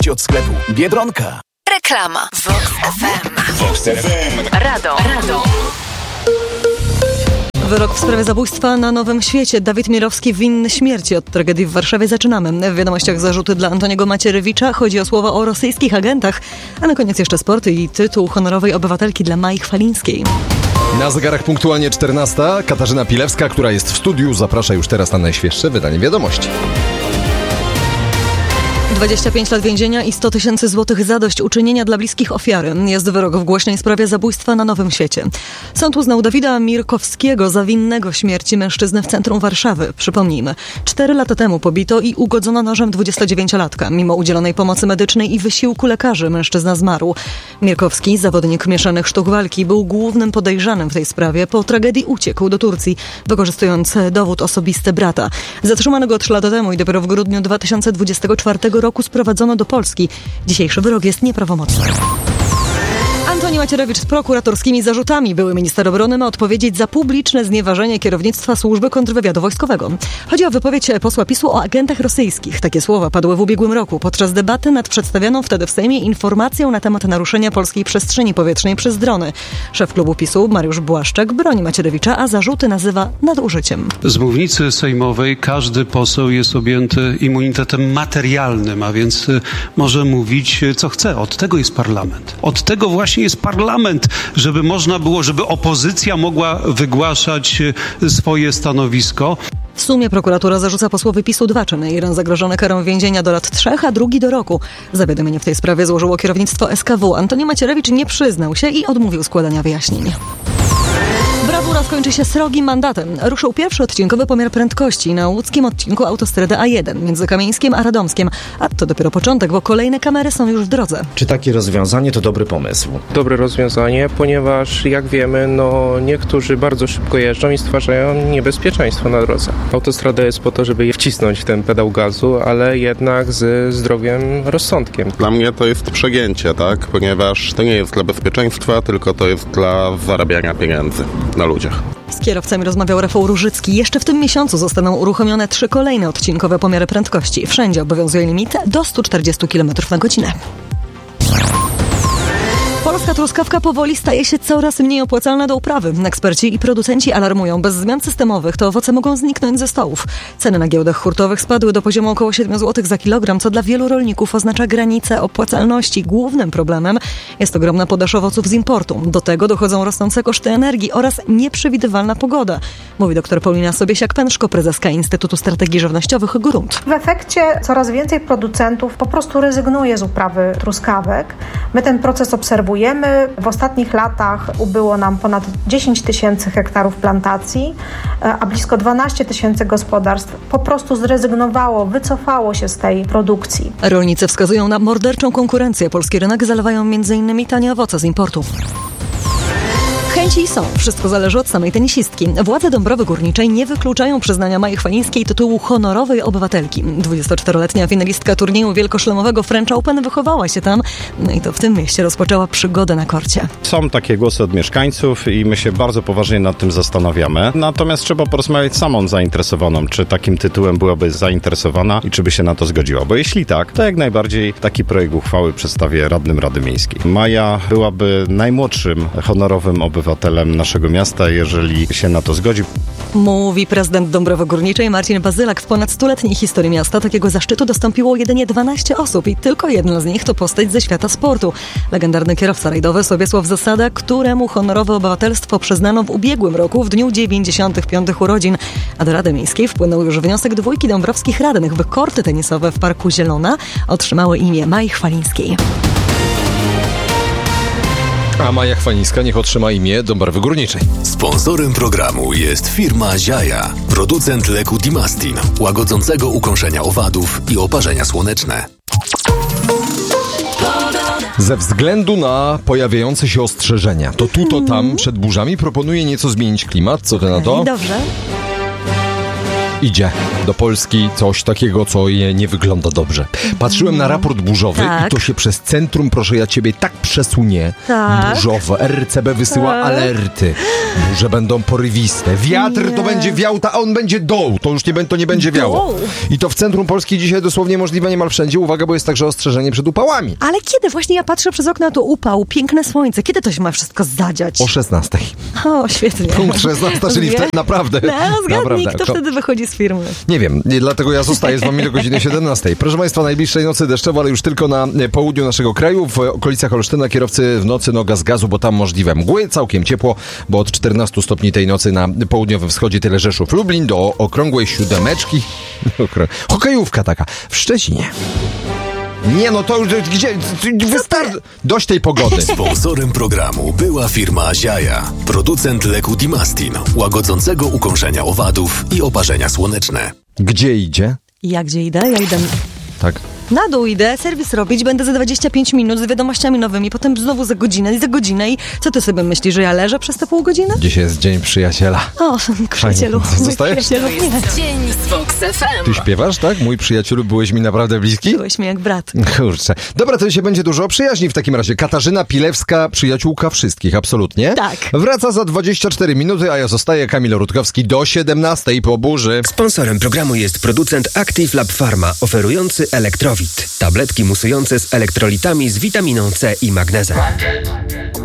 od sklepu Biedronka. Reklama. Vox FM. Vox FM. Radom. Wyrok w sprawie zabójstwa na Nowym Świecie. Dawid Mirowski winny śmierci. Od tragedii w Warszawie zaczynamy. W wiadomościach zarzuty dla Antoniego Macierewicza. Chodzi o słowa o rosyjskich agentach. A na koniec jeszcze sport i tytuł honorowej obywatelki dla Mai Chwalińskiej. Na zegarach punktualnie 14. Katarzyna Pilewska, która jest w studiu, zaprasza już teraz na najświeższe wydanie wiadomości. 25 lat więzienia i 100 000 złotych zadośćuczynienia dla bliskich ofiary. Jest wyrok w głośnej sprawie zabójstwa na Nowym Świecie. Sąd uznał Dawida Mirkowskiego za winnego śmierci mężczyzny w centrum Warszawy. Przypomnijmy, 4 lata temu pobito i ugodzono nożem 29-latka. Mimo udzielonej pomocy medycznej i wysiłku lekarzy mężczyzna zmarł. Mirkowski, zawodnik mieszanych sztuk walki, był głównym podejrzanym w tej sprawie. Po tragedii uciekł do Turcji, wykorzystując dowód osobisty brata. Zatrzymano go 3 lata temu i dopiero w grudniu 2024 roku sprowadzono do Polski. Dzisiejszy wyrok jest nieprawomocny. Antoni Macierewicz z prokuratorskimi zarzutami. Były minister obrony ma odpowiedzieć za publiczne znieważenie kierownictwa służby kontrwywiadu wojskowego. Chodzi o wypowiedź posła PiS-u o agentach rosyjskich. Takie słowa padły w ubiegłym roku podczas debaty nad przedstawioną wtedy w Sejmie informacją na temat naruszenia polskiej przestrzeni powietrznej przez drony. Szef klubu PiS-u Mariusz Błaszczak broni Macierewicza, a zarzuty nazywa nadużyciem. Z mównicy sejmowej każdy poseł jest objęty immunitetem materialnym, a więc może mówić co chce. Od tego jest parlament. Od tego właśnie jest parlament, żeby można było, żeby opozycja mogła wygłaszać swoje stanowisko. W sumie prokuratura zarzuca posłowi PiS-u 2 czyny. Jeden zagrożony karą więzienia do lat 3, a drugi do roku. Zawiadomienie w tej sprawie złożyło kierownictwo SKW. Antoni Macierewicz nie przyznał się i odmówił składania wyjaśnień. Brawura skończy się srogim mandatem. Ruszył pierwszy odcinkowy pomiar prędkości na łódzkim odcinku autostrady A1 między Kamieńskiem a Radomskiem. A to dopiero początek, bo kolejne kamery są już w drodze. Czy takie rozwiązanie to dobry pomysł? Dobre rozwiązanie, ponieważ jak wiemy, niektórzy bardzo szybko jeżdżą i stwarzają niebezpieczeństwo na drodze. Autostrada jest po to, żeby je wcisnąć w ten pedał gazu, ale jednak z zdrowiem rozsądkiem. Dla mnie to jest przegięcie, tak? Ponieważ to nie jest dla bezpieczeństwa, tylko to jest dla zarabiania pieniędzy na ludziach. Z kierowcami rozmawiał Rafał Różycki. Jeszcze w tym miesiącu zostaną uruchomione 3 kolejne odcinkowe pomiary prędkości. Wszędzie obowiązuje limit do 140 km na godzinę. Polska truskawka powoli staje się coraz mniej opłacalna do uprawy. Eksperci i producenci alarmują, bez zmian systemowych te owoce mogą zniknąć ze stołów. Ceny na giełdach hurtowych spadły do poziomu około 7 zł za kilogram, co dla wielu rolników oznacza granicę opłacalności. Głównym problemem jest ogromna podaż owoców z importu. Do tego dochodzą rosnące koszty energii oraz nieprzewidywalna pogoda, mówi dr Paulina Sobiesiak-Pęczko, prezeska Instytutu Strategii Żywnościowych Grunt. W efekcie coraz więcej producentów po prostu rezygnuje z uprawy truskawek. My ten proces obserwujemy. W ostatnich latach ubyło nam ponad 10 000 hektarów plantacji, a blisko 12 000 gospodarstw po prostu zrezygnowało, wycofało się z tej produkcji. Rolnicy wskazują na morderczą konkurencję. Polski rynek zalewają m.in. tanie owoce z importu. Chęci są. Wszystko zależy od samej tenisistki. Władze Dąbrowy Górniczej nie wykluczają przyznania Mai Chwalińskiej tytułu honorowej obywatelki. 24-letnia finalistka turnieju wielkoszlemowego French Open wychowała się tam, i to w tym mieście rozpoczęła przygodę na korcie. Są takie głosy od mieszkańców i my się bardzo poważnie nad tym zastanawiamy. Natomiast trzeba porozmawiać z samą zainteresowaną, czy takim tytułem byłaby zainteresowana i czy by się na to zgodziła. Bo jeśli tak, to jak najbardziej taki projekt uchwały przedstawię radnym Rady Miejskiej. Maja byłaby najmłodszym honorowym obywatelem naszego miasta, jeżeli się na to zgodzi. Mówi prezydent Dąbrowy Górniczej Marcin Bazylak. W ponad 100-letniej historii miasta takiego zaszczytu dostąpiło jedynie 12 osób i tylko jedna z nich to postać ze świata sportu. Legendarny kierowca rajdowy Sobiesław Zasada, któremu honorowe obywatelstwo przyznano w ubiegłym roku w dniu 95 urodzin. A do Rady Miejskiej wpłynął już wniosek 2 dąbrowskich radnych, by korty tenisowe w Parku Zielona otrzymały imię Mai Chwalińskiej. A Maja Chwalińska niech otrzyma imię Dąbrowy Górniczej. Sponsorem programu jest firma Ziaja, producent leku Dimastin, łagodzącego ukąszenia owadów i oparzenia słoneczne. Ze względu na pojawiające się ostrzeżenia, to tu, to tam, przed burzami proponuję nieco zmienić klimat. Co ty na to? Dobrze. Idzie do Polski coś takiego, co nie wygląda dobrze. Patrzyłem na raport burzowy i to się przez centrum, proszę ja ciebie, tak przesunie. Burzowo. RCB wysyła alerty. Burze będą porywiste. Wiatr to będzie wiał, a on będzie doł. To już nie będzie wiało. I to w centrum Polski dzisiaj dosłownie możliwe niemal wszędzie. Uwaga, bo jest także ostrzeżenie przed upałami. Ale kiedy? Właśnie ja patrzę przez okno, to upał, piękne słońce. Kiedy to się ma wszystko zadziać? O 16. O, świetnie. Punkt 16, czyli wtedy naprawdę. Zgadnij, kto wtedy wychodzi z firmy. Nie wiem, dlatego ja zostaję z wami do godziny 17. Proszę państwa, najbliższej nocy deszczowo, ale już tylko na południu naszego kraju. W okolicach Olsztyna kierowcy w nocy noga z gazu, bo tam możliwe mgły. Całkiem ciepło, bo od 14 stopni tej nocy na południowym wschodzie tyle Rzeszów, Lublin, do okrągłej 7. Hokejówka taka w Szczecinie. Nie, no to już gdzie? Wystarczy. Dość tej pogody. Sponsorem programu była firma Ziaja, producent leku Dimastin, łagodzącego ukąszenia owadów i oparzenia słoneczne. Gdzie idzie? Ja gdzie idę? Ja idę... Tak. Na dół idę, serwis robić, będę za 25 minut z wiadomościami nowymi, potem znowu za godzinę i co ty sobie myślisz, że ja leżę przez te pół godziny? Dzisiaj jest Dzień Przyjaciela. O, przyjacielu. Zostajesz? Dzień z Vox FM. Ty śpiewasz, tak? Mój przyjacielu, byłeś mi naprawdę bliski? Byłeś mi jak brat. Kurczę. Dobra, to dzisiaj będzie dużo o przyjaźni w takim razie. Katarzyna Pilewska, przyjaciółka wszystkich, absolutnie. Tak. Wraca za 24 minuty, a ja zostaję, Kamil Rutkowski, do 17 po burzy. Sponsorem programu jest producent Active Lab Pharma, oferujący Elektrowit. Tabletki musujące z elektrolitami z witaminą C i magnezem.